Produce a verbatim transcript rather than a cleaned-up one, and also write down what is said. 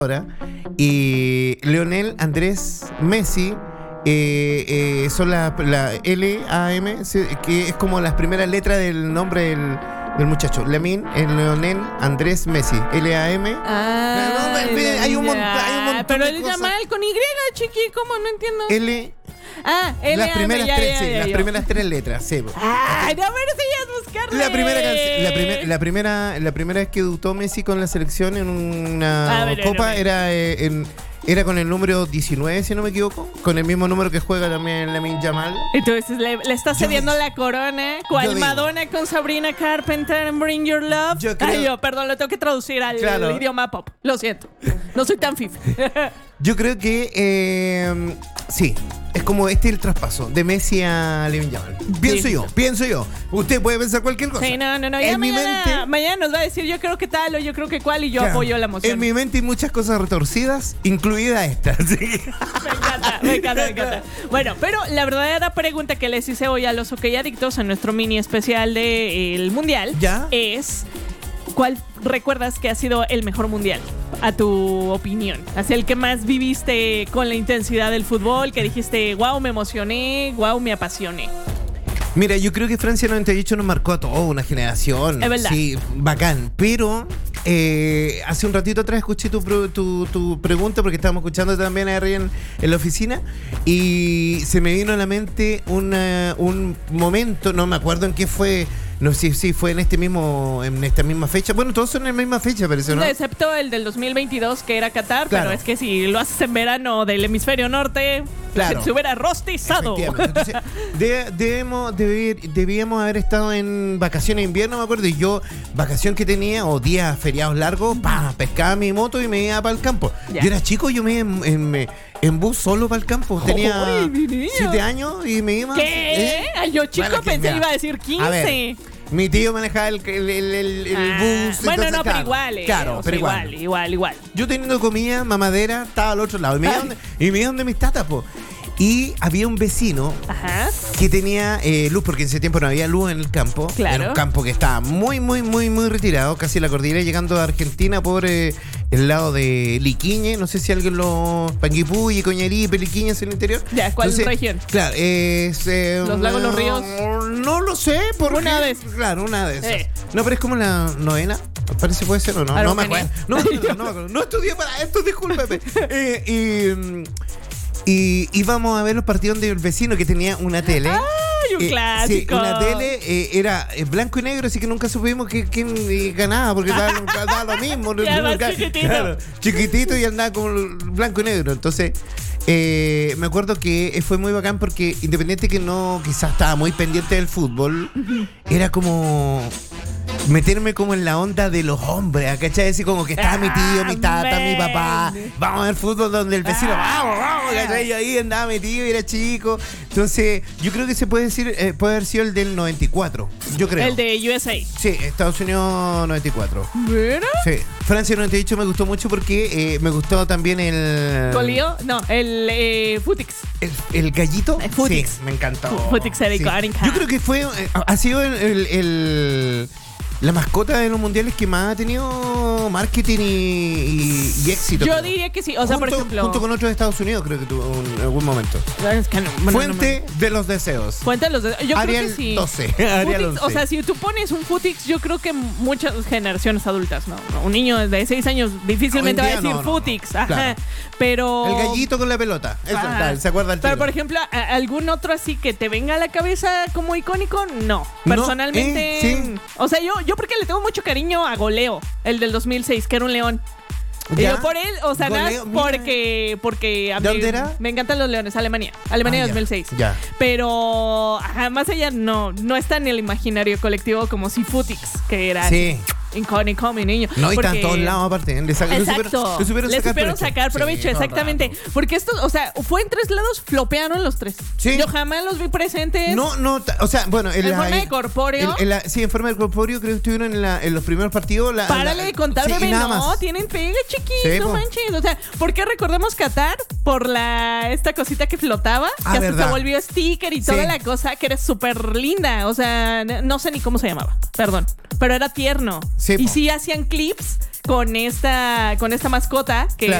ahora. Y Lionel Andrés Messi eh, eh, son la, la L A M, que es como las primeras letras del nombre del, del muchacho. Lamin, el Lionel Andrés Messi. L A M. Ah, no, no, hay, un montón, hay un montón pero de él cosas. llama él con Y, chiqui, ¿cómo? No entiendo. L. Ah, L A M, Las primeras ya, tres, ya, sí, ya, las ya. primeras tres letras, sí. Ay, no, a ver si ya es buscarle. La primera, canción- la, primer- la primera la primera vez que debutó Messi con la selección en una A ver, copa a ver. era eh, en era con el número diecinueve, si no me equivoco, con el mismo número que juega también Lamine Yamal. Entonces le, le está cediendo Yo- la corona, yo cual digo. Madonna con Sabrina Carpenter en Bring Your Love. Yo creo- Ay, yo, perdón, lo tengo que traducir al Claro. idioma pop. Lo siento. No soy tan fifi. Yo creo que eh, sí, es como este el traspaso de Messi a Lamine Yamal. Pienso Sí. yo, pienso yo. Usted puede pensar cualquier cosa. Sí, no, no, no. En Ya mi mañana, mente- mañana nos va a decir yo creo que tal o yo creo que cual y yo Claro, apoyo la moción. En mi mente hay muchas cosas retorcidas, incluida esta. así que- Me encanta, me encanta, me encanta. Bueno, pero la verdadera pregunta que les hice hoy a los OK Adictos en nuestro mini especial del Mundial ¿Ya? es ¿cuál recuerdas que ha sido el mejor Mundial? A tu opinión. Así el que más viviste con la intensidad del fútbol, que dijiste, wow, me emocioné, wow, me apasioné. Mira, yo creo que Francia noventa y ocho nos marcó a toda una generación. Es verdad. Sí, bacán. Pero eh, hace un ratito atrás escuché tu, pro- tu, tu pregunta porque estábamos escuchando también ahí en, en la oficina y se me vino a la mente una, un momento, no me acuerdo en qué fue, no sé si fue en este mismo en esta misma fecha. Bueno, todos son en la misma fecha, parece, ¿no? Excepto el del dos mil veintidós, que era Qatar, Claro. pero es que si lo haces en verano del hemisferio norte, Claro. se hubiera rostizado. Efectivamente. Entonces, de- debemos, deber- debíamos haber estado en vacaciones de invierno, me acuerdo, y yo, vacación que tenía, o días feriados largos, pa, pescaba mi moto y me iba para el campo. Ya. Yo era chico, yo me iba en, en, en bus solo para el campo. Tenía ¡Ay, mi niño! siete años y me iba. ¿Qué? ¿eh? Ay, yo chico Bueno, que, pensé mira, iba a decir a ver, quince. mi tío manejaba el, el, el, el- el Ah, bus. bueno, entonces, no, pero claro, igual, eh. Claro, O sea, pero igual. igual, igual, igual. Yo teniendo comida, mamadera, estaba al otro lado. Y me iba donde, y me iba donde mis tatas, po. Y había un vecino Ajá. que tenía eh, luz, porque en ese tiempo no había luz en el campo. Claro. Era un campo que estaba muy, muy, muy, muy retirado, casi la cordillera, llegando a Argentina por eh, el lado de Liquiñe. No sé si alguien lo... Panguipulli, Coñarí, Peliquiñe es el interior. Ya, ¿cuál Entonces, región? Claro, es... eh, ¿Los lagos, los ríos? No lo sé. Por Una qué. de esas. Claro, una de esas. Eh. No, pero es como la novena. Parece que puede ser o no. No me Araucanía. acuerdo. No me acuerdo, no me acuerdo. No estudié para esto, discúlpeme. Eh, y... mm, Y íbamos a ver los partidos del vecino que tenía una tele. ¡Ay, un Eh, clásico! Sí, una tele eh, era eh, blanco y negro, así que nunca supimos que- quién eh, ganaba, porque daba, daba lo mismo. Ya, más Nunca- chiquitito. claro, chiquitito y andaba con blanco y negro. Entonces, eh, me acuerdo que fue muy bacán porque independiente que no, quizás estaba muy pendiente del fútbol, era como meterme como en la onda de los hombres, ¿cachai? Así como que estaba mi tío, mi tata, mi papá, vamos a ver fútbol donde el vecino, vamos, vamos, ¿cachai? Y ahí andaba mi tío y era chico. Entonces, yo creo que se puede decir, eh, puede haber sido el del noventa y cuatro, yo creo. El de U S A. Sí, Estados Unidos noventa y cuatro. ¿Verdad? Sí, Francia noventa y ocho me gustó mucho porque eh, me gustó también el... ¿Colío? No, el eh, Futix. El, el gallito. El Futix. Sí, me encantó. Futix era icónica. Yo creo que fue, eh, ha sido el, el- el- la mascota de los mundiales que más ha tenido marketing y, y- y éxito. Yo creo. diría que sí. O sea, por Junto- ejemplo. Junto con otros de Estados Unidos, creo que tuvo en algún momento. Es que no, bueno, Fuente no de los deseos. me- Fuente de los. Yo Ariel creo que sí. doce. Ariel Futix, o once. sea, si tú pones un Futix, yo creo que muchas generaciones adultas, ¿no? Un niño de seis años difícilmente Hoy va a en día decir no, no, Futix. no. Ajá. Claro. Pero. El gallito con la pelota. Eso, Ajá. tal, ¿se acuerda el Pero, tiro? por ejemplo, ¿a- ¿algún otro así que te venga a la cabeza como icónico? No. No, Personalmente. eh, sí. O sea, yo, yo porque le tengo mucho cariño a Goleo, el del dos mil seis, que era un león. Y ¿Ya? yo por él, o sea, nada, Goleo, mira. porque, porque a ¿De mí dónde era? me encantan los leones, Alemania. Alemania Ah, ya. dos mil seis. Ya. Pero ajá, más allá no, no está en el imaginario colectivo como si Futix, que era Sí. icónico, mi niño. No, y Porque- están todos lados aparte. Le saca- le Exacto. supieron- le supieron Le sacar supieron provecho. sacar provecho, Sí, todo el exactamente. rato. Porque estos, o sea, fue en tres lados, flopearon los tres. Sí. Yo jamás los vi presentes. No, no, ta- o sea, bueno, en, ¿En la, forma de corpóreo? en- en la- sí, en forma de corpóreo, creo que estuvieron en, la- en los primeros partidos. La, Párale la- de contar, sí, y bebé. nada No, más. tienen pega, chiquis. Sí, no po. manches. O sea, ¿por qué recordamos Qatar? Por la esta cosita que flotaba, Ah, que hasta verdad. se volvió sticker y toda Sí. la cosa, que era súper linda. O sea, n- no sé ni cómo se llamaba. Perdón. Pero era tierno. Sí, y po. sí hacían clips con esta, con esta mascota que